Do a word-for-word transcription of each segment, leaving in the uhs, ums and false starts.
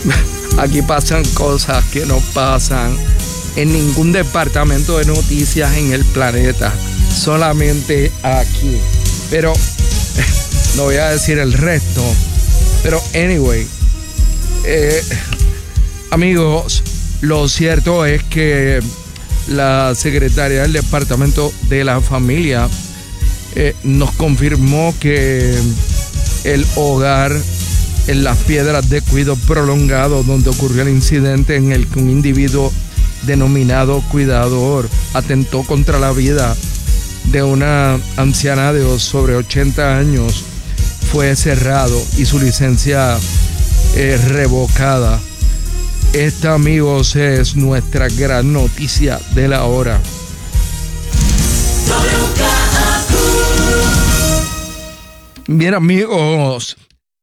Aquí pasan cosas que no pasan en ningún departamento de noticias en el planeta, solamente aquí. Pero no voy a decir el resto. Pero anyway, eh, amigos, lo cierto es que la secretaria del Departamento de la Familia eh, nos confirmó que el hogar en Las Piedras de Cuidado Prolongado, donde ocurrió el incidente en el que un individuo denominado cuidador atentó contra la vida de una anciana de sobre ochenta años, fue cerrado y su licencia eh, revocada. Esta, amigos, es nuestra gran noticia de la hora. Bien, amigos.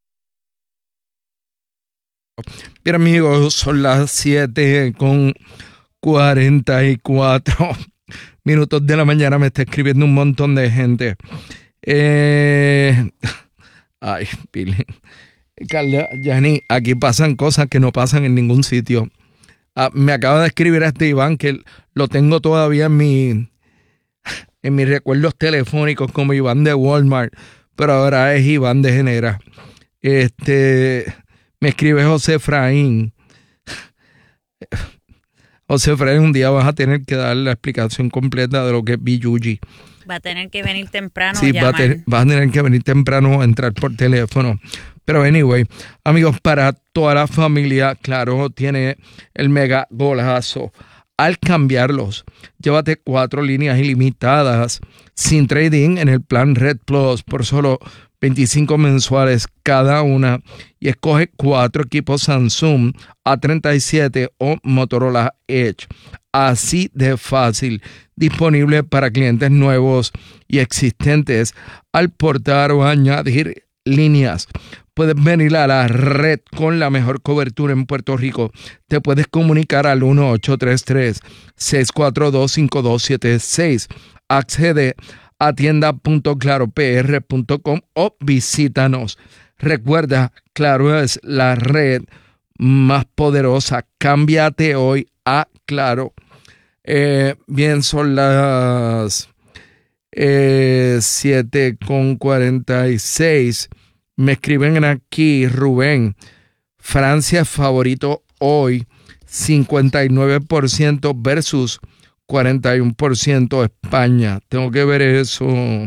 Bien, amigos, son las siete con cuarenta y cuatro minutos de la mañana. Me está escribiendo un montón de gente. Eh, ay, Billy. Carla, Yanni, aquí pasan cosas que no pasan en ningún sitio. Ah, me acaba de escribir a este Iván, que lo tengo todavía en mi en mis recuerdos telefónicos como Iván de Walmart, pero ahora es Iván de Genera. Este, me escribe José Efraín. José Efraín, un día vas a tener que dar la explicación completa de lo que es B U G. Va a tener que venir temprano. Sí, va a, tener, va a tener que venir temprano a entrar por teléfono. Pero anyway, amigos, para toda la familia, Claro tiene el mega golazo. Al cambiarlos, llévate cuatro líneas ilimitadas sin trading en el plan Red Plus por solo veinticinco mensuales cada una y escoge cuatro equipos Samsung A treinta y siete o Motorola Edge. Así de fácil, disponible para clientes nuevos y existentes al portar o añadir líneas. Puedes venir a la red con la mejor cobertura en Puerto Rico. Te puedes comunicar al uno ocho tres tres, seis cuatro dos, cinco dos siete seis. Accede a tienda punto claro p r punto com o visítanos. Recuerda, Claro es la red más poderosa. Cámbiate hoy a Claro. Eh, bien, son las eh, siete con cuarenta y seis. Me escriben aquí, Rubén, Francia es favorito hoy, cincuenta y nueve por ciento versus cuarenta y uno por ciento España. Tengo que ver eso.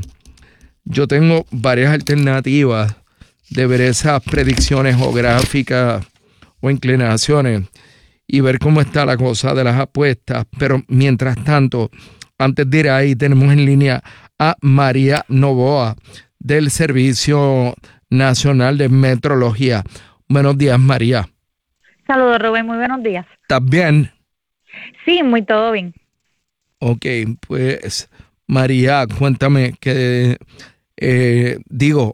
Yo tengo varias alternativas de ver esas predicciones geográficas o inclinaciones y ver cómo está la cosa de las apuestas. Pero mientras tanto, antes de ir ahí, tenemos en línea a María Novoa del Servicio Nacional de Metrología. Buenos días, María. Saludos, Rubén. Muy buenos días. ¿Estás bien? Sí, muy todo bien. Ok, pues, María, cuéntame que, eh, digo,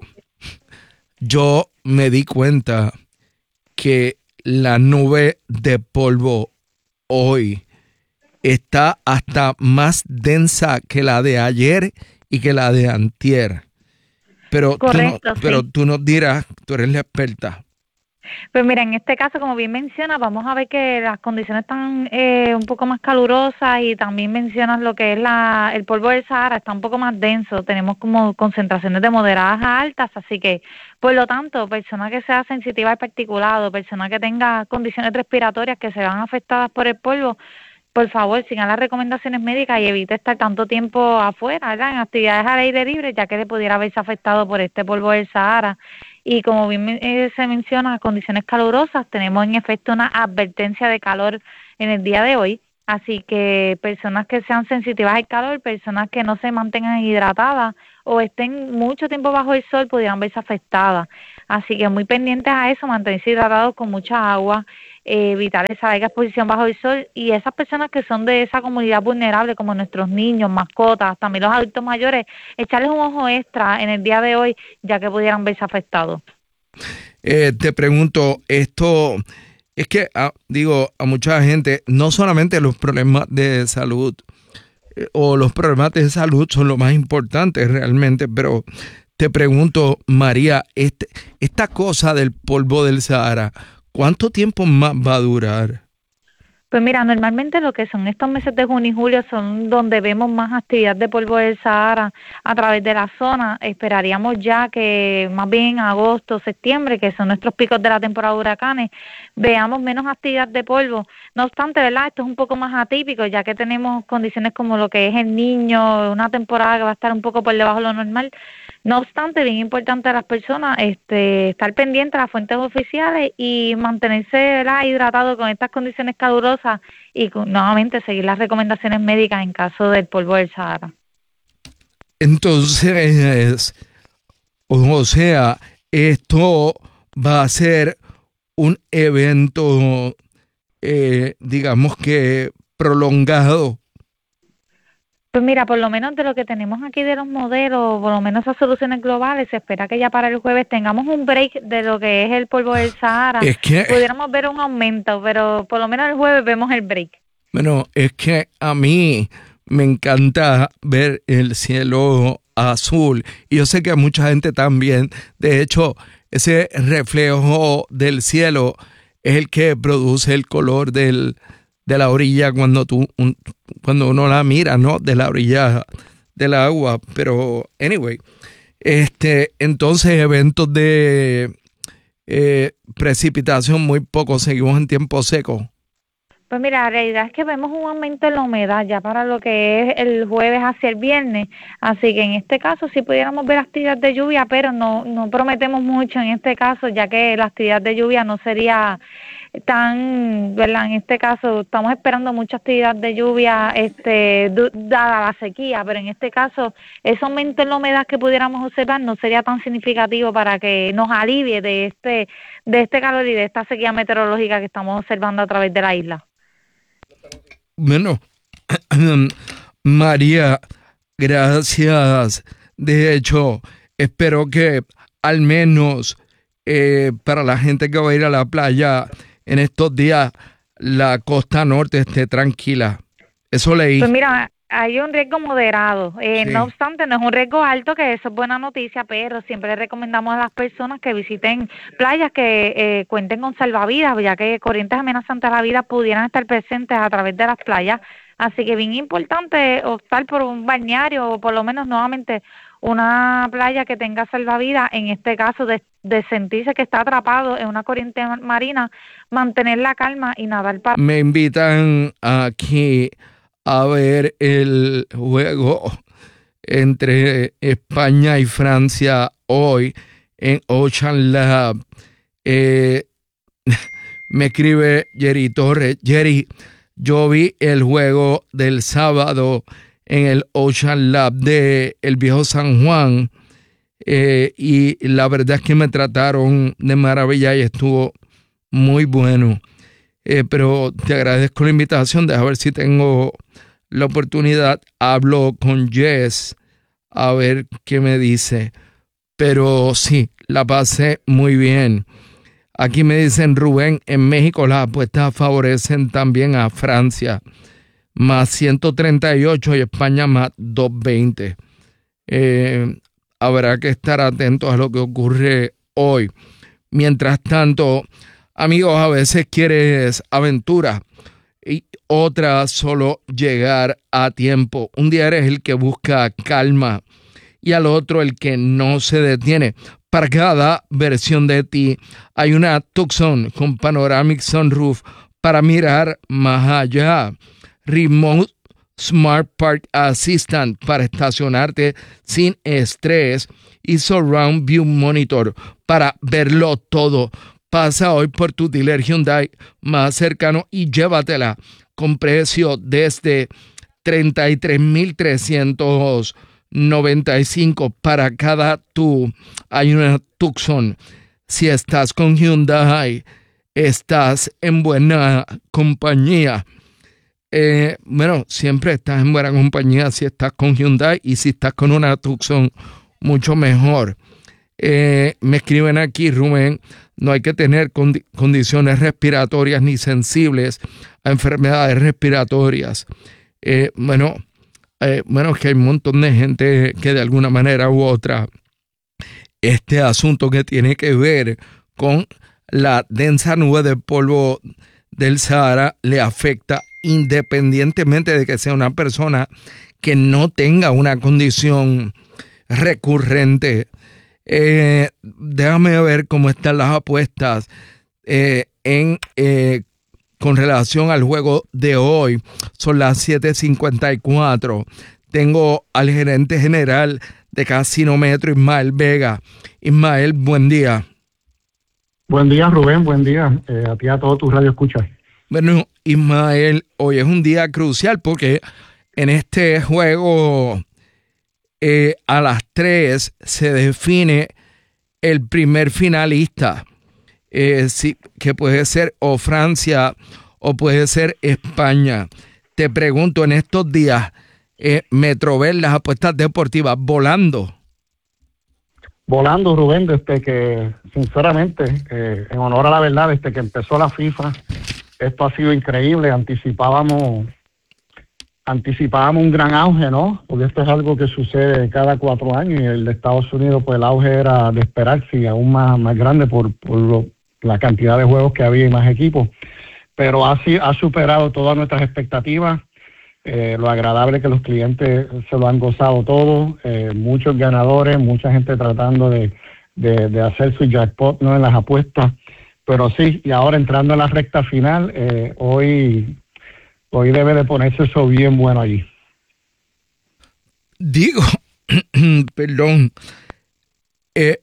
yo me di cuenta que la nube de polvo hoy está hasta más densa que la de ayer y que la de antier. Pero, Correcto, tú no, sí. pero tú nos dirás, tú eres la experta. Pues mira, en este caso, como bien mencionas, vamos a ver que las condiciones están eh, un poco más calurosas y también mencionas lo que es la el polvo del Sahara, está un poco más denso, tenemos como concentraciones de moderadas a altas, así que, por lo tanto, persona que sea sensitiva al particulado, persona que tenga condiciones respiratorias que se vean afectadas por el polvo, por favor, sigan las recomendaciones médicas y evite estar tanto tiempo afuera, ¿verdad?, en actividades al aire libre, ya que le pudiera haberse afectado por este polvo del Sahara. Y como bien eh, se menciona, condiciones calurosas, tenemos en efecto una advertencia de calor en el día de hoy, así que personas que sean sensitivas al calor, personas que no se mantengan hidratadas o estén mucho tiempo bajo el sol pudieran verse afectadas. Así que muy pendientes a eso, mantenerse hidratados con mucha agua, eh, evitar esa larga exposición bajo el sol, y esas personas que son de esa comunidad vulnerable como nuestros niños, mascotas, también los adultos mayores, echarles un ojo extra en el día de hoy ya que pudieran verse afectados. Eh, te pregunto, esto es que, ah, digo, a mucha gente, no solamente los problemas de salud eh, o los problemas de salud son lo más importante realmente, pero te pregunto, María, este, esta cosa del polvo del Sahara, ¿Cuánto tiempo más va a durar? Pues mira, normalmente lo que son estos meses de junio y julio son donde vemos más actividad de polvo del Sahara a través de la zona. Esperaríamos ya que más bien en agosto, septiembre, que son nuestros picos de la temporada de huracanes, veamos menos actividad de polvo. No obstante, ¿verdad? Esto es un poco más atípico, ya que tenemos condiciones como lo que es el Niño, una temporada que va a estar un poco por debajo de lo normal. No obstante, bien importante a las personas este, estar pendientes a las fuentes oficiales y mantenerse, ¿verdad?, hidratado con estas condiciones calurosas y con, nuevamente seguir las recomendaciones médicas en caso del polvo del Sahara. Entonces, o sea, esto va a ser un evento, eh, digamos que prolongado. Pues mira, por lo menos de lo que tenemos aquí de los modelos, por lo menos esas soluciones globales, se espera que ya para el jueves tengamos un break de lo que es el polvo del Sahara. Es que, pudiéramos ver un aumento, pero por lo menos el jueves vemos el break. Bueno, es que a mí me encanta ver el cielo azul y yo sé que a mucha gente también. De hecho, ese reflejo del cielo es el que produce el color del de la orilla cuando tú un, cuando uno la mira, ¿no? De la orilla del agua. Pero, anyway, este, entonces eventos de eh, precipitación muy poco, seguimos en tiempo seco. Pues mira, la realidad es que vemos un aumento en la humedad ya para lo que es el jueves hacia el viernes, así que en este caso sí pudiéramos ver actividad de lluvia, pero no no prometemos mucho en este caso, ya que la actividad de lluvia no sería tan, ¿verdad? En este caso estamos esperando mucha actividad de lluvia este du- dada la sequía, pero en este caso ese aumento en la humedad que pudiéramos observar no sería tan significativo para que nos alivie de este de este calor y de esta sequía meteorológica que estamos observando a través de la isla. Bueno, María, gracias. De hecho, espero que al menos eh, para la gente que va a ir a la playa en estos días, la costa norte esté tranquila. Eso leí. Pues mira, hay un riesgo moderado. Eh, Sí. No obstante, no es un riesgo alto, que eso es buena noticia, pero siempre recomendamos a las personas que visiten playas que eh, cuenten con salvavidas, ya que corrientes amenazantes a la vida pudieran estar presentes a través de las playas. Así que bien importante optar por un balneario o por lo menos nuevamente una playa que tenga salvavidas, en este caso de, de sentirse que está atrapado en una corriente marina, mantener la calma y nadar para... Me invitan aquí a ver el juego entre España y Francia hoy en Ocean Lab. Eh, me escribe Jerry Torres. Jerry, yo vi el juego del sábado en el Ocean Lab de El Viejo San Juan eh, y la verdad es que me trataron de maravilla y estuvo muy bueno. Eh, pero te agradezco la invitación, deja ver si tengo la oportunidad. Hablo con Jess a ver qué me dice. Pero sí, la pasé muy bien. Aquí me dicen, Rubén, en México las apuestas favorecen también a Francia, más ciento treinta y ocho y España más doscientos veinte. Eh, habrá que estar atentos a lo que ocurre hoy. Mientras tanto, amigos, a veces quieres aventura y otra solo llegar a tiempo. Un día eres el que busca calma y al otro el que no se detiene. Para cada versión de ti hay una Tucson con Panoramic Sunroof para mirar más allá. Remote Smart Park Assistant para estacionarte sin estrés y Surround View Monitor para verlo todo. Pasa hoy por tu dealer Hyundai más cercano y llévatela con precio desde treinta y tres mil trescientos noventa y cinco para cada tú. Hay una Tucson. Si estás con Hyundai, estás en buena compañía. Eh, bueno, siempre estás en buena compañía si estás con Hyundai y si estás con una Tucson, mucho mejor. Eh, me escriben aquí, Rubén, no hay que tener condi- condiciones respiratorias ni sensibles a enfermedades respiratorias. Eh, bueno, eh, bueno, es que hay un montón de gente que de alguna manera u otra este asunto que tiene que ver con la densa nube de polvo del Sahara le afecta independientemente de que sea una persona que no tenga una condición recurrente. Eh, déjame ver cómo están las apuestas eh, en eh, con relación al juego de hoy. Son las siete cincuenta y cuatro. Tengo al gerente general de Casinómetro, Ismael Vega. Ismael, buen día. Buen día, Rubén, buen día. Eh, a ti y a todos tus radioescuchas. Bueno, Ismael, hoy es un día crucial porque en este juego eh, a las tres se define el primer finalista, eh, sí, que puede ser o Francia o puede ser España. Te pregunto, en estos días, eh, Metrovel, las apuestas deportivas, volando. Volando, Rubén, desde que, sinceramente, eh, en honor a la verdad, desde que empezó la FIFA, esto ha sido increíble. Anticipábamos, anticipábamos un gran auge, ¿no? Porque esto es algo que sucede cada cuatro años y el de Estados Unidos, pues el auge era de esperarse y aún más, más grande por, por lo, la cantidad de juegos que había y más equipos. Pero ha, ha superado todas nuestras expectativas. Eh, lo agradable que los clientes se lo han gozado todo, eh, muchos ganadores, mucha gente tratando de, de, de hacer su jackpot, ¿no?, en las apuestas. Pero sí, y ahora entrando en la recta final, eh, hoy, hoy debe de ponerse eso bien bueno allí. Digo, perdón, eh,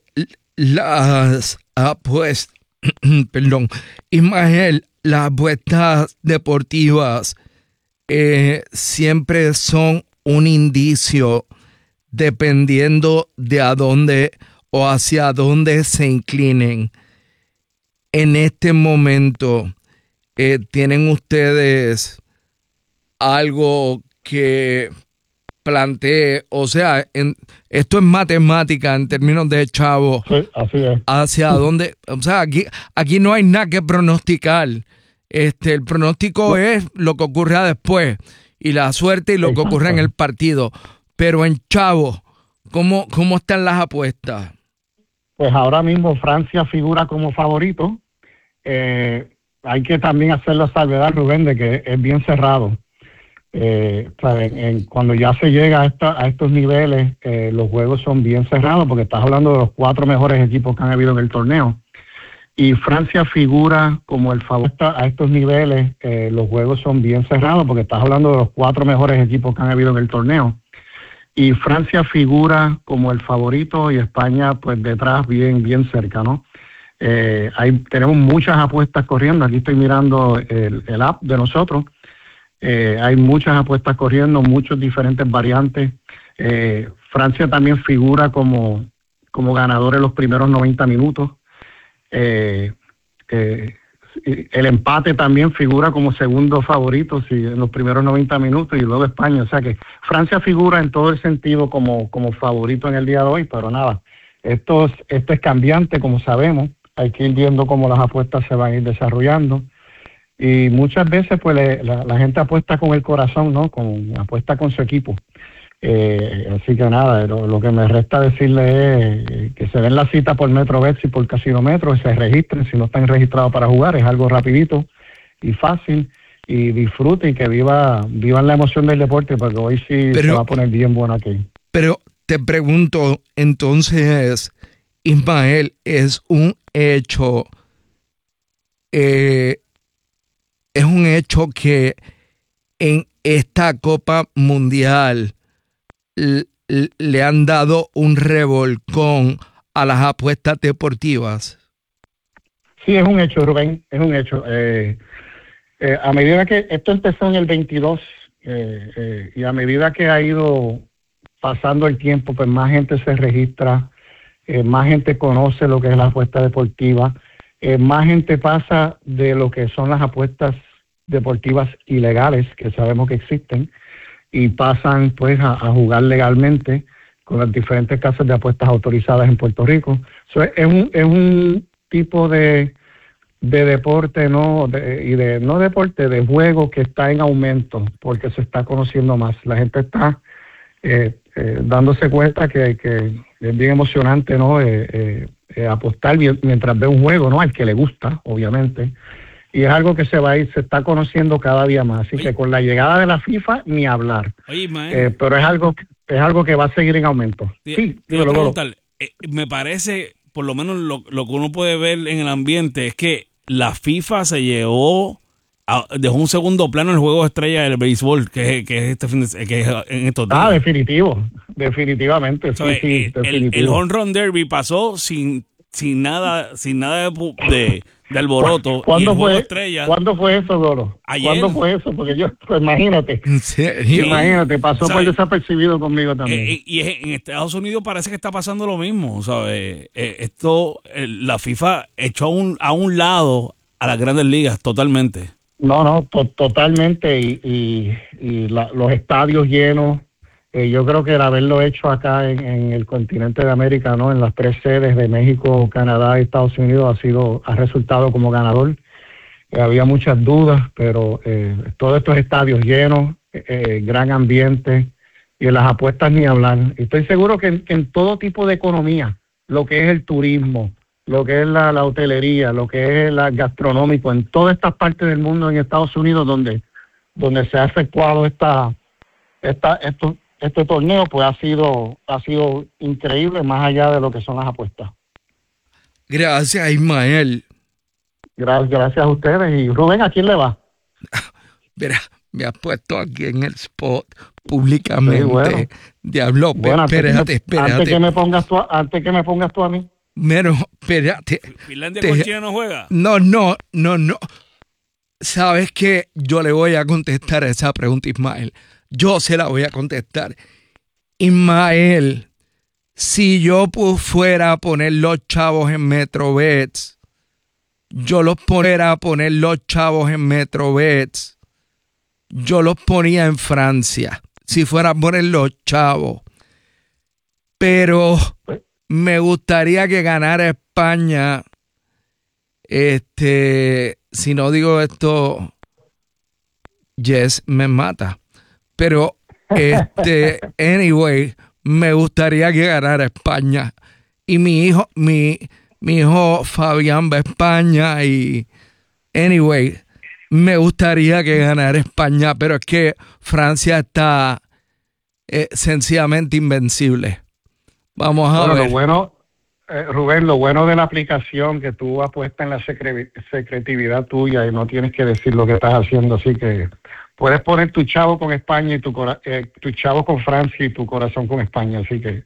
las apuestas, perdón, Ismael, las apuestas deportivas Eh, siempre son un indicio dependiendo de a dónde o hacia dónde se inclinen. En este momento, eh, ¿tienen ustedes algo que plantee? O sea, en, esto es matemática en términos de chavo. Sí, así es. ¿Hacia dónde? O sea, aquí, aquí no hay nada que pronosticar. Este, el pronóstico no. es lo que ocurre después y la suerte y lo Exacto. que ocurre en el partido. Pero en chavo, ¿cómo, cómo están las apuestas? Pues ahora mismo Francia figura como favorito. Eh, hay que también hacer la salvedad, Rubén, de que es bien cerrado. Eh, ¿sabes? En, cuando ya se llega a, esta, a estos niveles, eh, los juegos son bien cerrados porque estás hablando de los cuatro mejores equipos que han habido en el torneo. Y Francia figura como el favorito a estos niveles, eh, los juegos son bien cerrados porque estás hablando de los cuatro mejores equipos que han habido en el torneo. Y Francia figura como el favorito y España pues detrás bien bien cerca, ¿no? Eh, hay, tenemos muchas apuestas corriendo, aquí estoy mirando el, el app de nosotros, eh, hay muchas apuestas corriendo, muchos diferentes variantes. Eh, Francia también figura como, como ganador en los primeros noventa minutos. Eh, eh, el empate también figura como segundo favorito si en los primeros noventa minutos y luego España, o sea que Francia figura en todo el sentido como, como favorito en el día de hoy, pero nada, esto es, esto es cambiante como sabemos, hay que ir viendo cómo las apuestas se van a ir desarrollando y muchas veces pues le, la, la gente apuesta con el corazón, ¿no? Con, apuesta con su equipo. Eh, así que nada, lo, lo que me resta decirle es que se den la cita por MetroBets y por Casinómetro, se registren si no están registrados para jugar, es algo rapidito y fácil y disfruten y que viva vivan la emoción del deporte porque hoy sí pero, se va a poner bien bueno aquí. Pero te pregunto, entonces, Ismael, es un hecho, eh, es un hecho que en esta Copa Mundial le han dado un revolcón a las apuestas deportivas. Sí, es un hecho, Rubén, es un hecho. Eh, eh, a medida que esto empezó en el veintidós eh, eh, y a medida que ha ido pasando el tiempo, pues más gente se registra, eh, más gente conoce lo que es la apuesta deportiva, eh, más gente pasa de lo que son las apuestas deportivas ilegales, que sabemos que existen, y pasan pues a, a jugar legalmente con las diferentes casas de apuestas autorizadas en Puerto Rico. So, es un es un tipo de, de deporte, no de, y de no deporte, de juego que está en aumento porque se está conociendo más. La gente está eh, eh, dándose cuenta que, que es bien emocionante, ¿no? Eh, eh, eh, apostar mientras ve un juego, ¿no? Al que le gusta, obviamente. Y es algo que se va a ir, se está conociendo cada día más. Así Oye. que con la llegada de la FIFA, ni hablar. Oye, eh, pero es algo, es algo que va a seguir en aumento. Sí, sí dímelo, preguntar, eh, me parece, por lo menos lo, lo que uno puede ver en el ambiente, es que la FIFA se llevó, a, dejó un segundo plano el juego estrella del béisbol, que, que es este fin de, que es en estos días. Ah, definitivo, definitivamente. Sí, sea, sí, el, definitivo. el Home Run Derby pasó sin, sin nada, sin nada de, de de alboroto. ¿Cuándo fue, estrella, ¿Cuándo fue eso, Goro? Ayer. ¿Cuándo fue eso? Porque yo, pues imagínate. Sí. Imagínate, pasó ¿sabes? por desapercibido conmigo también. Eh, y en Estados Unidos parece que está pasando lo mismo, ¿sabes? Eh, esto, eh, la FIFA echó a un, a un lado a las grandes ligas totalmente. No, no, to totalmente. Y, y, y la, los estadios llenos. Eh, yo creo que el haberlo hecho acá en, en el continente de América, ¿no? En las tres sedes de México, Canadá y Estados Unidos ha sido, ha resultado como ganador. Eh, había muchas dudas, pero eh, todos estos estadios llenos, eh, gran ambiente, y en las apuestas ni hablar. Y estoy seguro que en, que en todo tipo de economía, lo que es el turismo, lo que es la, la hotelería, lo que es el gastronómico, en todas estas partes del mundo, en Estados Unidos, donde, donde se ha efectuado esta, esta, estos Este torneo pues ha sido ha sido increíble, más allá de lo que son las apuestas. Gracias, Ismael. Gracias, gracias a ustedes. Y Rubén, ¿a quién le va? Mira, me has puesto aquí en el spot públicamente. Sí, bueno. Diablo, bueno, espérate, antes espérate. Antes que me pongas tú, antes que me pongas tú a mí. Pero, espérate. ¿Finlandia Te... con China no juega? No, no, no, no. ¿Sabes qué? Yo le voy a contestar a esa pregunta, Ismael. Yo se la voy a contestar. Ismael, si yo fuera a poner los chavos en Metrobets, yo los fuera a poner los chavos en Metrobets, yo los ponía en Francia, si fuera a poner los chavos. Pero me gustaría que ganara España. Este, si no digo esto, Jess me mata. Pero, este, anyway, me gustaría que ganara España. Y mi hijo, mi, mi hijo Fabián va a España y, anyway, me gustaría que ganara España, pero es que Francia está eh, sencillamente invencible. Vamos a bueno, ver. Lo bueno, eh, Rubén, lo bueno de la aplicación que tú apuestas en la secre secretividad tuya y no tienes que decir lo que estás haciendo, así que puedes poner tu chavo con España y tu, eh, tu chavo con Francia y tu corazón con España, así que...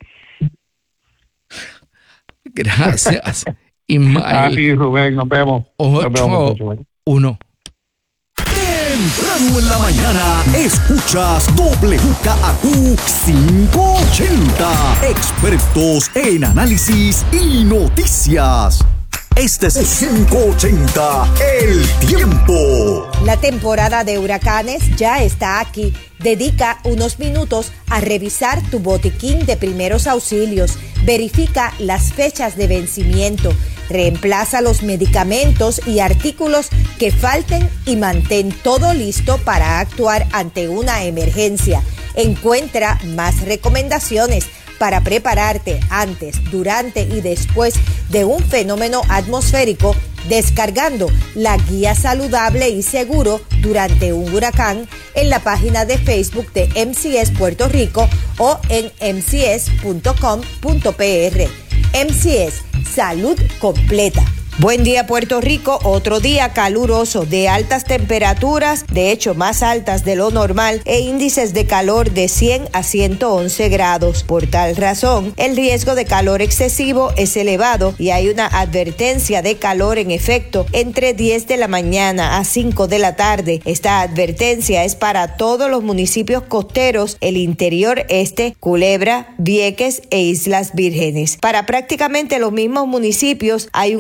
Gracias. Ismael. A ti, Rubén, nos vemos. Ocho, nos vemos uno. Temprano en la mañana, escuchas W K A Q cinco ochenta. Expertos en análisis y noticias. Este es cinco ochenta, El Tiempo. La temporada de huracanes ya está aquí. Dedica unos minutos a revisar tu botiquín de primeros auxilios. Verifica las fechas de vencimiento. Reemplaza los medicamentos y artículos que falten y mantén todo listo para actuar ante una emergencia. Encuentra más recomendaciones para prepararte antes, durante y después de un fenómeno atmosférico, descargando la guía saludable y seguro durante un huracán en la página de Facebook de M C S Puerto Rico o en m c s punto com punto p r. M C S, salud completa. Buen día, Puerto Rico. Otro día caluroso de altas temperaturas, de hecho más altas de lo normal, e índices de calor de cien a ciento once grados. Por tal razón, el riesgo de calor excesivo es elevado y hay una advertencia de calor en efecto entre diez de la mañana a cinco de la tarde. Esta advertencia es para todos los municipios costeros, el interior este, Culebra, Vieques e Islas Vírgenes. Para prácticamente los mismos municipios hay un comunicado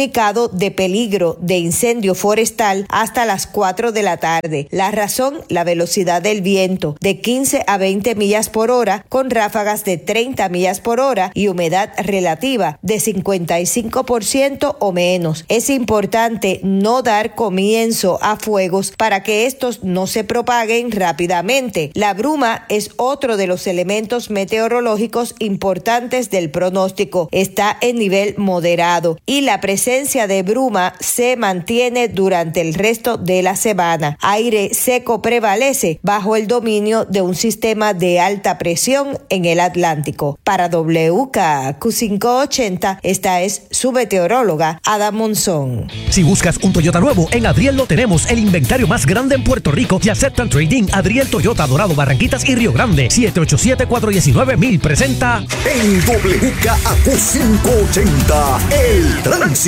comunicado de peligro de incendio forestal hasta las cuatro de la tarde. La razón, la velocidad del viento, de quince a veinte millas por hora, con ráfagas de treinta millas por hora y humedad relativa de cincuenta y cinco por ciento o menos. Es importante no dar comienzo a fuegos para que estos no se propaguen rápidamente. La bruma es otro de los elementos meteorológicos importantes del pronóstico. Está en nivel moderado y la presencia de bruma se mantiene durante el resto de la semana. Aire seco prevalece bajo el dominio de un sistema de alta presión en el Atlántico. Para W K Q quinientos ochenta, esta es su meteoróloga Ada Monzón. Si buscas un Toyota nuevo, en Adriel lo tenemos, el inventario más grande en Puerto Rico y aceptan trading. Adriel Toyota, Dorado, Barranquitas y Río Grande. siete ocho siete, cuatro uno nueve, mil presenta En W K Q quinientos ochenta, el tránsito.